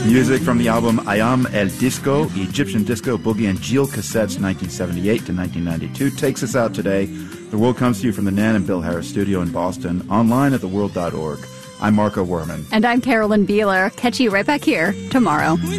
Music from the album Ayam El Disco, Egyptian Disco Boogie and Jil Cassettes 1978 to 1992 takes us out today. The World comes to you from the Nan and Bill Harris studio in Boston, online at theworld.org. I'm Marco Werman. And I'm Carolyn Beeler. Catch you right back here tomorrow.